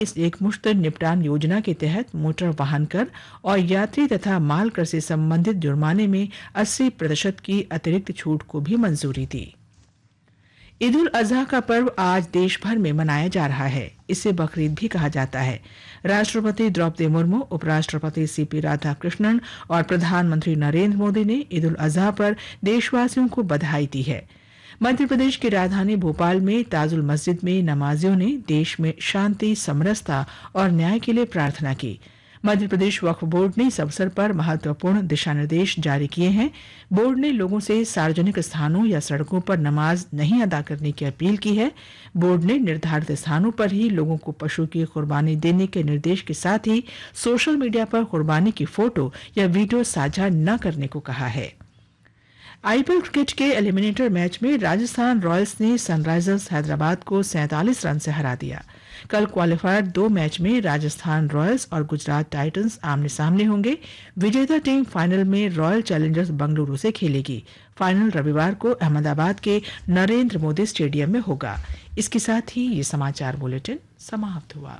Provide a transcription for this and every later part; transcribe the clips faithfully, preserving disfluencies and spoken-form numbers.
इस एकमुश्त निपटान योजना के तहत मोटर वाहन कर और यात्री तथा माल कर से संबंधित जुर्माने में अस्सी प्रतिशत की अतिरिक्त छूट को भी मंजूरी दी। ईद उल अजहा का पर्व आज देश भर में मनाया जा रहा है। इसे बकरीद भी कहा जाता है। राष्ट्रपति द्रौपदी मुर्मू, उपराष्ट्रपति सीपी राधाकृष्णन और प्रधानमंत्री नरेंद्र मोदी ने ईद उल अजहा पर देशवासियों को बधाई दी है। मध्य प्रदेश की राजधानी भोपाल में ताजुल मस्जिद में नमाजियों ने देश में शांति, समरसता और न्याय के लिए प्रार्थना की। मध्य प्रदेश वक्फ बोर्ड ने इस अवसर पर महत्वपूर्ण दिशा निर्देश जारी किए हैं। बोर्ड ने लोगों से सार्वजनिक स्थानों या सड़कों पर नमाज नहीं अदा करने की अपील की है। बोर्ड ने निर्धारित स्थानों पर ही लोगों को पशु की कुर्बानी देने के निर्देश के साथ ही सोशल मीडिया पर कुर्बानी की फोटो या वीडियो साझा न करने को कहा है। आईपीएल क्रिकेट के एलिमिनेटर मैच में राजस्थान रॉयल्स ने सनराइजर्स हैदराबाद को सैंतालीस रन से हरा दिया। कल क्वालिफायर दो मैच में राजस्थान रॉयल्स और गुजरात टाइटंस आमने सामने होंगे। विजेता टीम फाइनल में रॉयल चैलेंजर्स बंगलुरु से खेलेगी। फाइनल रविवार को अहमदाबाद के नरेंद्र मोदी स्टेडियम में होगा। इसके साथ ही ये समाचार बुलेटिन समाप्त हुआ।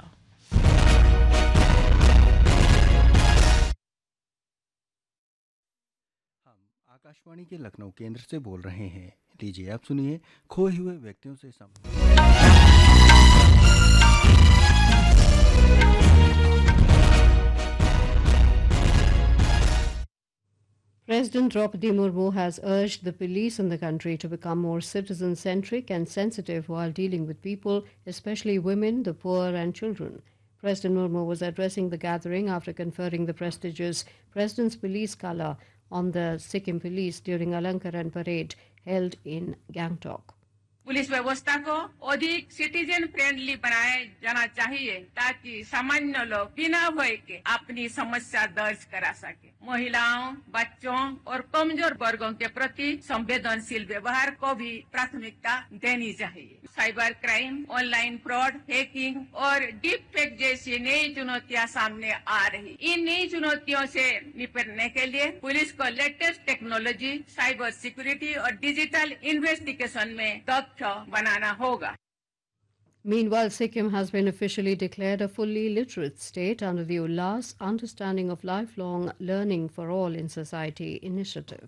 आकाशवाणी के लखनऊ केंद्र से बोल रहे हैं। लीजिए आप सुनिए खोए हुए व्यक्तियों से संपर्क। President Draupadi Murmu has urged the police in the country to become more citizen-centric and sensitive while dealing with people, especially women, the poor and children. President Murmu was addressing the gathering after conferring the prestigious President's Police Colour on the Sikkim Police during Alankaran Parade held in Gangtok. Police व्यवस्था को अधिक citizen friendly बनाया जाना चाहिए ताकि सामान्य लोग बिना भय के अपनी समस्या दर्ज करा सके। महिलाओं, बच्चों और कमजोर वर्गों के प्रति संवेदनशील व्यवहार को भी प्राथमिकता देनी चाहिए। Cyber crime, online fraud, hacking और डीप फेक जैसी नई चुनौतियां सामने आ रही। इन नई चुनौतियों से निपटने के लिए पुलिस को लेटेस्ट टेक्नोलॉजी, साइबर सिक्योरिटी और डिजिटल इन्वेस्टिगेशन में दक्ष बनाना होगा। Meanwhile, Sikkim has been officially declared a fully literate state under the Ullas Understanding of Lifelong Learning for All in Society initiative.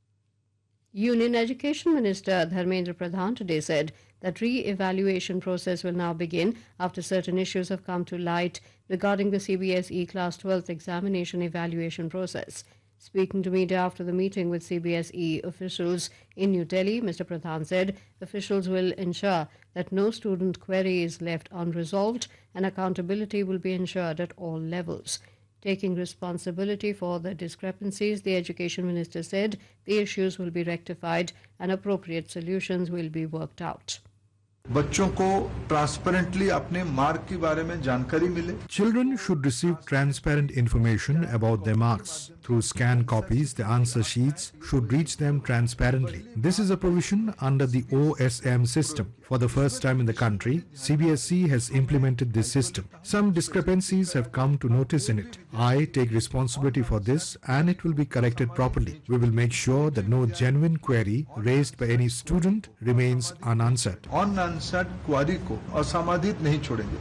Union Education Minister Dharmendra Pradhan today said that re-evaluation process will now begin after certain issues have come to light regarding the C B S E Class twelfth examination evaluation process. Speaking to media after the meeting with C B S E officials in New Delhi, Mister Pradhan said officials will ensure that no student query is left unresolved and accountability will be ensured at all levels. Taking responsibility for the discrepancies, the Education Minister said the issues will be rectified and appropriate solutions will be worked out. बच्चों को transparently अपने mark के बारे में जानकारी मिले। Children should receive transparent information about their marks. Through scanned copies, the answer sheets should reach them transparently. This is a provision under the O S M system. For the first time in the country, C B S E has implemented this system. Some discrepancies have come to notice in it. I take responsibility for this and it will be corrected properly. We will make sure that no genuine query raised by any student remains unanswered. Unanswered query को असमाधित नहीं छोड़ेंगे।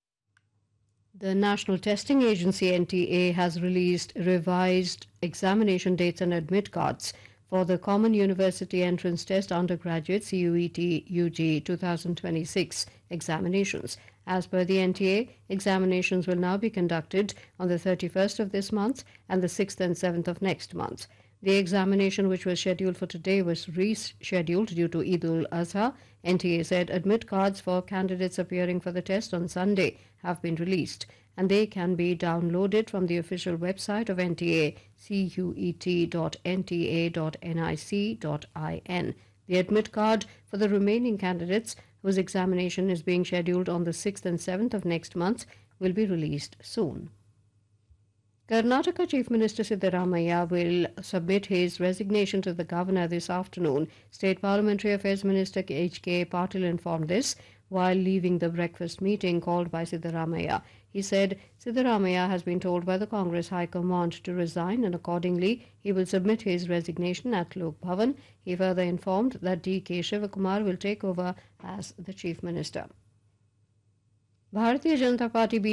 The National Testing Agency N T A has released revised examination dates and admit cards for the Common University Entrance Test Undergraduate C U E T U G twenty twenty-six examinations. As per the N T A, examinations will now be conducted on the thirty-first of this month and the sixth and seventh of next month. The examination, which was scheduled for today, was rescheduled due to Eid ul Azha. N T A said admit cards for candidates appearing for the test on Sunday have been released and they can be downloaded from the official website of N T A, cut dot n t a dot nic dot in. The admit card for the remaining candidates whose examination is being scheduled on the sixth and seventh of next month will be released soon. Karnataka Chief Minister Siddaramaiah will submit his resignation to the governor this afternoon. State Parliamentary Affairs Minister H K Patil informed this while leaving the breakfast meeting called by Siddaramaiah. He said Siddaramaiah has been told by the Congress High Command to resign and accordingly he will submit his resignation at Lok Bhavan. He further informed that D K Shivakumar will take over as the Chief Minister. Bharatiya Janata Party